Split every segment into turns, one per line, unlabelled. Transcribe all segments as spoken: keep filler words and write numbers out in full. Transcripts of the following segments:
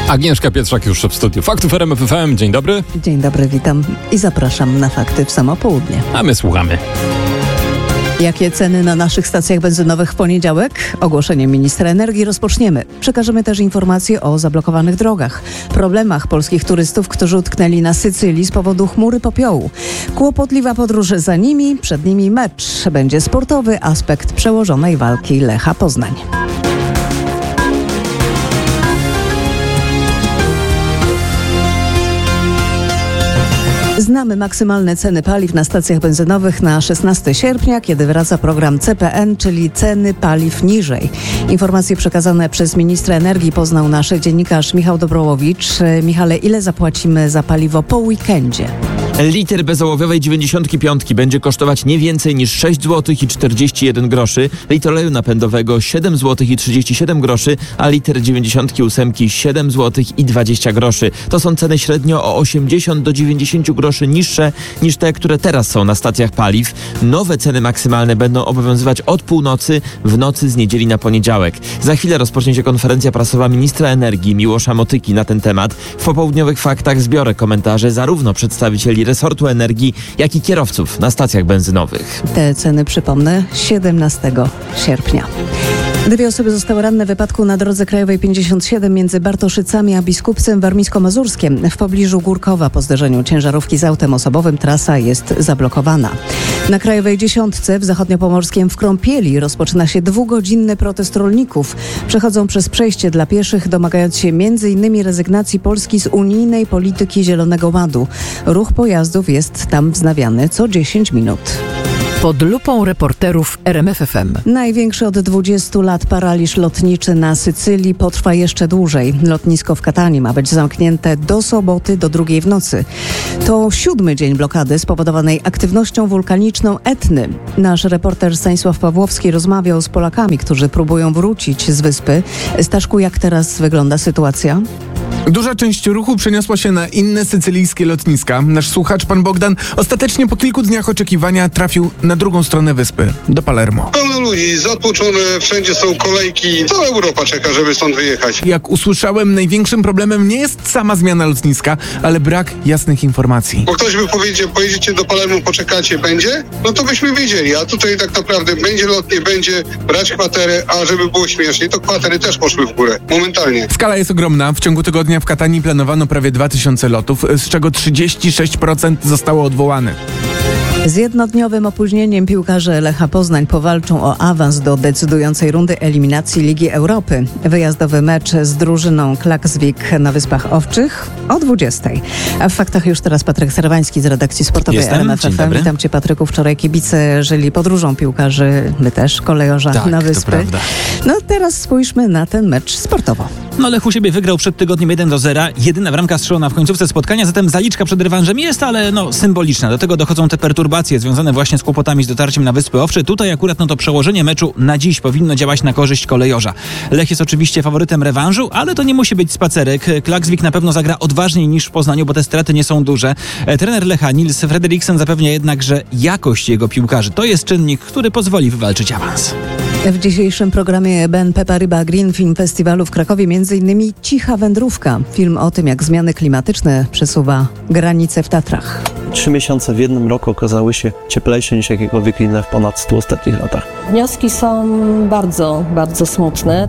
Agnieszka Pietrzak już w studiu Faktów R M F F M. Dzień dobry.
Dzień dobry, witam i zapraszam na Fakty w samo południe.
A my słuchamy.
Jakie ceny na naszych stacjach benzynowych w poniedziałek? Ogłoszeniem ministra energii rozpoczniemy. Przekażemy też informacje o zablokowanych drogach, problemach polskich turystów, którzy utknęli na Sycylii z powodu chmury popiołu. Kłopotliwa podróż za nimi, przed nimi mecz. Będzie sportowy aspekt przełożonej walki Lecha Poznań. Znamy maksymalne ceny paliw na stacjach benzynowych na szesnastego sierpnia, kiedy wraca program C P N, czyli ceny paliw niżej. Informacje przekazane przez ministra energii poznał nasz dziennikarz Michał Dobrołowicz. Michale, ile zapłacimy za paliwo po weekendzie?
Liter bezołowiowej dziewięćdziesiątki piątki będzie kosztować nie więcej niż sześć złotych i czterdzieści jeden groszy, litr oleju napędowego siedem złotych i trzydzieści siedem groszy, a liter dziewięćdziesiątki ósemki siedem złotych i dwadzieścia groszy. To są ceny średnio o osiemdziesiąt do dziewięćdziesięciu groszy niższe niż te, które teraz są na stacjach paliw. Nowe ceny maksymalne będą obowiązywać od północy w nocy z niedzieli na poniedziałek. Za chwilę rozpocznie się konferencja prasowa ministra energii Miłosza Motyki na ten temat. W popołudniowych faktach zbiorę komentarze zarówno przedstawicieli resortu energii, jak i kierowców na stacjach benzynowych.
Te ceny, przypomnę, siedemnastego sierpnia. Dwie osoby zostały ranne w wypadku na drodze krajowej pięćdziesiąt siedem między Bartoszycami a Biskupcem warmińsko-mazurskiem. W pobliżu Górkowa po zderzeniu ciężarówki z autem osobowym trasa jest zablokowana. Na krajowej dziesiątce w zachodniopomorskiem w Krąpieli rozpoczyna się dwugodzinny protest rolników. Przechodzą przez przejście dla pieszych, domagając się między innymi rezygnacji Polski z unijnej polityki Zielonego Ładu. Ruch pojazdów jest tam wznawiany co dziesięć minut.
Pod lupą reporterów R M F F M.
Największy od dwudziestu lat paraliż lotniczy na Sycylii potrwa jeszcze dłużej. Lotnisko w Katanii ma być zamknięte do soboty do drugiej w nocy. To siódmy dzień blokady spowodowanej aktywnością wulkaniczną Etny. Nasz reporter Stanisław Pawłowski rozmawiał z Polakami, którzy próbują wrócić z wyspy. Staszku, jak teraz wygląda sytuacja?
Duża część ruchu przeniosła się na inne sycylijskie lotniska. Nasz słuchacz, pan Bogdan, ostatecznie po kilku dniach oczekiwania trafił na drugą stronę wyspy, do Palermo.
Pełno ludzi, zatłoczone, wszędzie są kolejki. Cała Europa czeka, żeby stąd wyjechać.
Jak usłyszałem, największym problemem nie jest sama zmiana lotniska, ale brak jasnych informacji.
Bo ktoś by powiedział, pojedziecie do Palermo, poczekacie, będzie? No to byśmy wiedzieli, a tutaj tak naprawdę będzie lot, nie będzie, brać kwaterę, a żeby było śmiesznie, to kwatery też poszły w górę, momentalnie.
Skala jest ogromna. W ciągu tygodnia w Katanii planowano prawie dwa tysiące lotów, z czego trzydzieści sześć procent zostało odwołanych.
Z jednodniowym opóźnieniem piłkarze Lecha Poznań powalczą o awans do decydującej rundy eliminacji Ligi Europy. Wyjazdowy mecz z drużyną Klaksvik na Wyspach Owczych o dwudziestej. A w faktach już teraz Patryk Serwański z redakcji sportowej R M F F M. Witam cię, Patryku. Wczoraj kibice żyli podróżą piłkarzy, my też, kolejorza
tak,
na wyspy.
To prawda.
No teraz spójrzmy na ten mecz sportowo.
No Lech u siebie wygrał przed tygodniem jeden do zera. Jedyna bramka strzelona w końcówce spotkania, zatem zaliczka przed rewanżem jest, ale no symboliczna. Do tego dochodzą te perturbacje związane właśnie z kłopotami z dotarciem na Wyspy Owcze. Tutaj akurat no to przełożenie meczu na dziś powinno działać na korzyść kolejorza. Lech jest oczywiście faworytem rewanżu, ale to nie musi być spacerek. Klaksvik na pewno zagra odważniej niż w Poznaniu, bo te straty nie są duże. Trener Lecha Nils Frederiksen zapewnia jednak, że jakość jego piłkarzy to jest czynnik, który pozwoli wywalczyć awans.
W dzisiejszym programie Ben Pepa Ryba Green Film Festiwalu w Krakowie między innymi Cicha wędrówka. Film o tym, jak zmiany klimatyczne przesuwa granice w Tatrach.
Trzy miesiące w jednym roku okazały się cieplejsze niż jakiekolwiek inne w ponad stu ostatnich latach.
Wnioski są bardzo, bardzo smutne.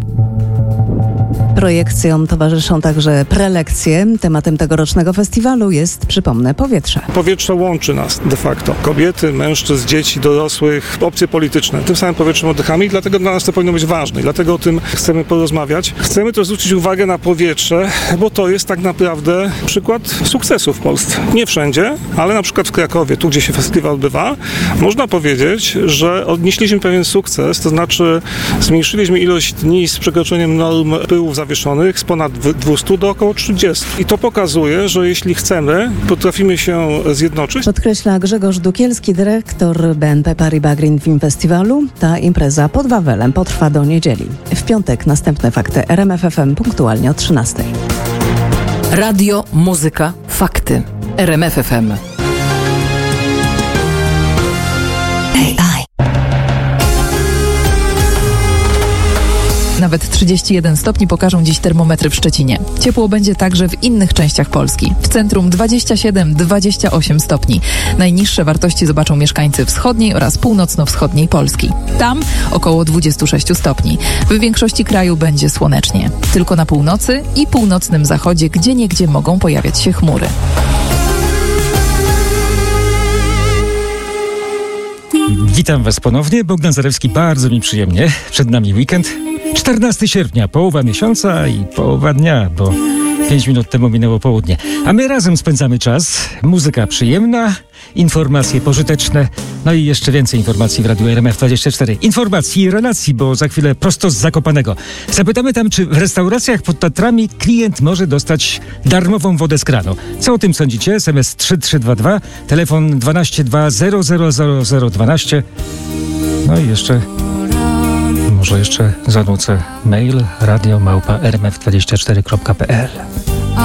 Projekcjom towarzyszą także prelekcje. Tematem tegorocznego festiwalu jest, przypomnę, powietrze.
Powietrze łączy nas de facto. Kobiety, mężczyzn, dzieci, dorosłych, opcje polityczne. Tym samym powietrzem oddychamy i dlatego dla nas to powinno być ważne. I dlatego o tym chcemy porozmawiać. Chcemy też zwrócić uwagę na powietrze, bo to jest tak naprawdę przykład sukcesu w Polsce. Nie wszędzie, ale na przykład w Krakowie, tu gdzie się festiwal odbywa, można powiedzieć, że odnieśliśmy pewien sukces, to znaczy zmniejszyliśmy ilość dni z przekroczeniem norm pyłów zawieszonych z ponad dwustu do około trzydziestu. I to pokazuje, że jeśli chcemy, potrafimy się zjednoczyć.
Podkreśla Grzegorz Dukielski, dyrektor B N P Paribas Green Film Festiwalu. Ta impreza pod Wawelem potrwa do niedzieli. W piątek następne fakty R M F F M punktualnie o trzynastej.
Radio, muzyka, fakty. R M F F M.
Na
nawet trzydzieści jeden stopni pokażą dziś termometry w Szczecinie. Ciepło będzie także w innych częściach Polski. W centrum dwadzieścia siedem do dwudziestu ośmiu stopni. Najniższe wartości zobaczą mieszkańcy wschodniej oraz północno-wschodniej Polski. Tam około dwadzieścia sześć stopni. W większości kraju będzie słonecznie. Tylko na północy i północnym zachodzie gdzieniegdzie mogą pojawiać się chmury.
Witam Was ponownie, Bogdan Zarewski, bardzo mi przyjemnie. Przed nami weekend, czternastego sierpnia, połowa miesiąca i połowa dnia, bo pięć minut temu minęło południe. A my razem spędzamy czas, muzyka przyjemna, informacje pożyteczne, no i jeszcze więcej informacji w Radiu R M F dwadzieścia cztery. Informacji i relacji, bo za chwilę prosto z Zakopanego. Zapytamy tam, czy w restauracjach pod Tatrami klient może dostać darmową wodę z kranu. Co o tym sądzicie? S M S trzy trzy dwa dwa, telefon dwanaście dwa zero zero zero zero dwanaście. No i jeszcze, może jeszcze zanucę mail radio małpa r m f dwadzieścia cztery kropka p l.